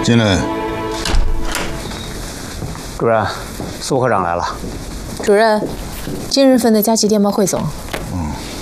进来。 主任，苏科长来了。 主任，今日份的加急电报汇总。